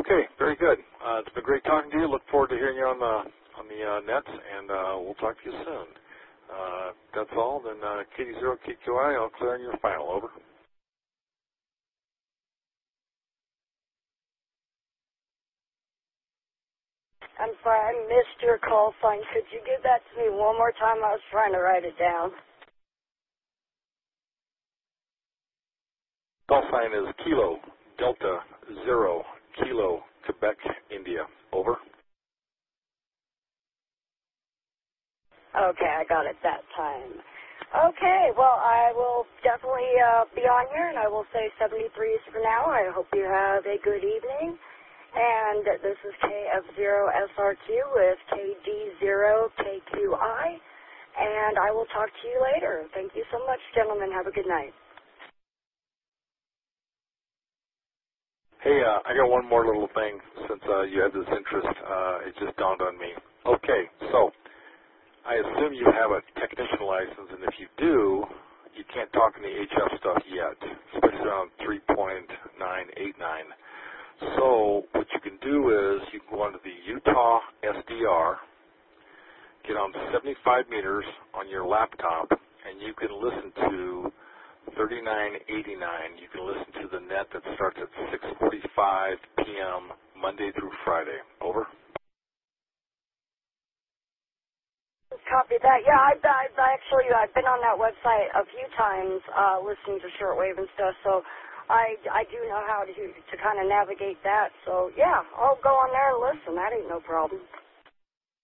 Okay, very good. It's been great talking to you. Look forward to hearing you on the nets, and we'll talk to you soon. That's all. Then KD0 KQI, I'll clear on your file. Over. I'm sorry, I missed your call sign. Could you give that to me one more time? I was trying to write it down. Call sign is Kilo Delta 0 Kilo Quebec India. Over. Okay, I got it that time. Okay, well, I will definitely be on here, and I will say 73s for now. I hope you have a good evening. And this is KF0SR2 with KD0KQI, and I will talk to you later. Thank you so much, gentlemen. Have a good night. Hey, I got one more little thing since you had this interest. It just dawned on me. Okay, so I assume you have a technician license, and if you do, you can't talk in the HF stuff yet, especially around 3.989. So what you can do is you can go onto the Utah SDR, get on 75 meters on your laptop, and you can listen to 3989. You can listen to the net that starts at 6:45 p.m. Monday through Friday. Over. Copy that. Yeah, I've been on that website a few times listening to shortwave and stuff, so I do know how to kind of navigate that. So, yeah, I'll go on there and listen. That ain't no problem.